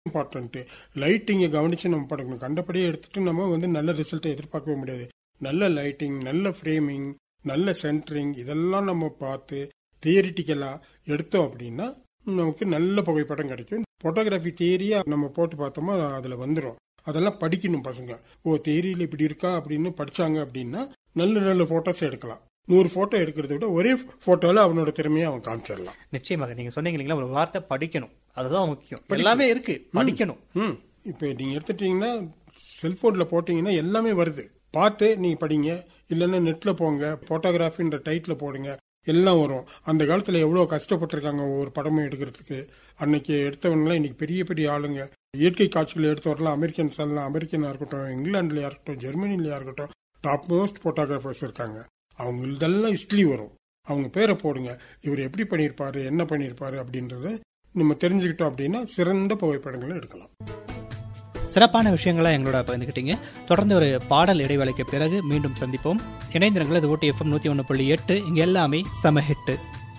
Important. லைட்டிங்கை கவனிச்சு நம்ம படக்கணும். கண்டபடியே எடுத்துட்டு நம்ம நல்ல ரிசல்ட்டை எதிர்பார்க்கவே முடியாது. நல்ல லைட்டிங், நல்ல ஃப்ரேமிங், நல்ல சென்டரிங் இதெல்லாம் நம்ம பார்த்து தியரிட்டிக்கலா எடுத்தோம் அப்படின்னா நமக்கு நல்ல புகைப்படம் கிடைக்கும். போட்டோகிராஃபி தியரியா நம்ம போட்டு பார்த்தோமோ அதுல வந்துடும். அதெல்லாம் படிக்கணும் பசங்க. தியரியில இப்படி இருக்கா அப்படின்னு படிச்சாங்க அப்படின்னா நல்ல நல்ல போட்டோஸ் எடுக்கலாம். 100 போட்டோ எடுக்கிறத விட ஒரே போட்டோல அவனோட திறமையை அவன் காமிச்சிடலாம். நிச்சயமாக நீங்க சொன்னீங்க இல்லைங்களா, ஒரு வார்த்தை படிக்கணும், அதுதான் முக்கியம். எல்லாமே இருக்கு, படிக்கணும். இப்ப நீங்க எடுத்துட்டீங்கன்னா செல்போன்ல போட்டீங்கன்னா எல்லாமே வருது, பார்த்து நீங்க படிங்க. இல்லைன்னா நெட்ல போங்க, போட்டோகிராஃபின்ற டைட்டில் போடுங்க, எல்லாம் வரும். அந்த காலத்துல எவ்வளவு கஷ்டப்பட்டிருக்காங்க ஒவ்வொரு படமும் எடுக்கிறதுக்கு. அன்னைக்கு எடுத்தவங்களாம் இன்னைக்கு பெரிய பெரிய ஆளுங்க. இயற்கை காட்சிகள் எடுத்தவரெல்லாம் அமெரிக்கன்ஸ் எல்லாம், அமெரிக்கனா இருக்கட்டும், இங்கிலாந்துலயா இருக்கட்டும், ஜெர்மனிலயா இருக்கட்டும், டாப் மோஸ்ட் போட்டோகிராஃபர்ஸ் இருக்காங்க. அவங்க இதெல்லாம் ஹிஸ்டரி வரும். அவங்க பேரை போடுங்க, இவர் எப்படி பண்ணியிருப்பாரு, என்ன பண்ணியிருப்பாரு அப்படின்றத நம்ம தெரிஞ்சுக்கிட்டோம் அப்படின்னா சிறந்த புகைப்படங்களை எடுக்கலாம். சிறப்பான விஷயங்களை எங்களோட பகிர்ந்துக்கிட்டீங்க. தொடர்ந்து ஒரு பாடல் இடைவேளைக்கு பிறகு மீண்டும் சந்திப்போம். இணைந்திருங்கள். இது ஊட்டி FM 101.8. இங்க எல்லாமே சம ஹிட்.